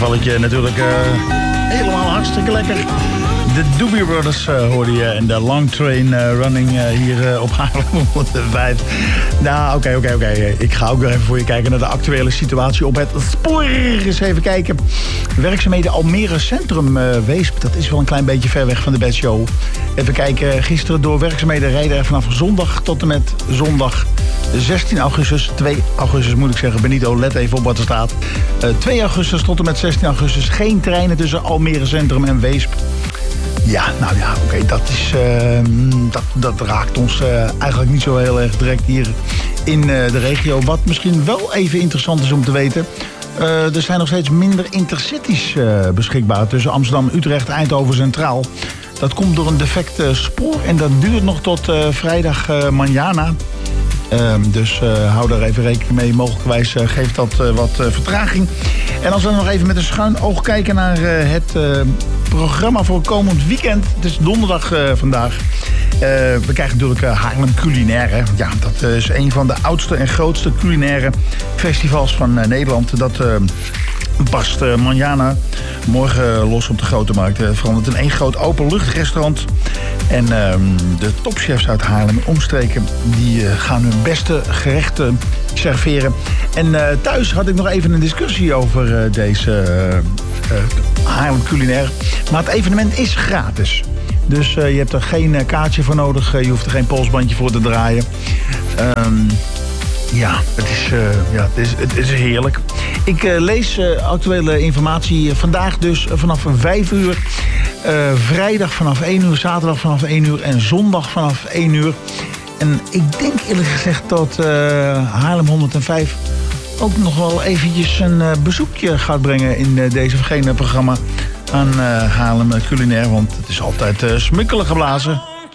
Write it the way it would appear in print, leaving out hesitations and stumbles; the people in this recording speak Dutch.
festivaletje natuurlijk helemaal hartstikke lekker. De Doobie Brothers hoorde je en de Long Train Running hier op Haarlem 105. Nou, oké. Ik ga ook weer even voor je kijken naar de actuele situatie op het spoor. Eens even kijken. Werkzaamheden Almere Centrum Weesp. Dat is wel een klein beetje ver weg van de Best Show. Even kijken. Gisteren door werkzaamheden rijden er vanaf zondag tot en met zondag 16 augustus, 2 augustus moet ik zeggen. Benito, let even op wat er staat. 2 augustus tot en met 16 augustus geen treinen tussen Almere Centrum en Weesp. Ja, nou ja, oké, dat is dat raakt ons eigenlijk niet zo heel erg direct hier in de regio. Wat misschien wel even interessant is om te weten. Er zijn nog steeds minder intercities beschikbaar tussen Amsterdam, Utrecht, Eindhoven Centraal. Dat komt door een defect spoor en dat duurt nog tot vrijdag mañana. Dus hou daar even rekening mee. Mogelijkwijs geeft dat wat vertraging. En als we nog even met een schuin oog kijken naar het programma voor komend weekend. Het is donderdag vandaag. We krijgen natuurlijk Haarlem Culinaire. Ja, dat is een van de oudste en grootste culinaire festivals van Nederland. Dat past mañana morgen los op de Grote Markt. Verandert in één groot openluchtrestaurant. En de topchefs uit Haarlem en omstreken die gaan hun beste gerechten serveren. En thuis had ik nog even een discussie over deze Haarlem Culinaire. Maar het evenement is gratis. Dus je hebt er geen kaartje voor nodig. Je hoeft er geen polsbandje voor te draaien. Ja, het is heerlijk. Ik lees actuele informatie vandaag dus vanaf 5 uur. Vrijdag vanaf 1 uur, zaterdag vanaf 1 uur en zondag vanaf 1 uur. En ik denk eerlijk gezegd dat Haarlem 105 ook nog wel eventjes een bezoekje gaat brengen in deze of geen programma aan Haarlem Culinaire. Want het is altijd smukkelen geblazen.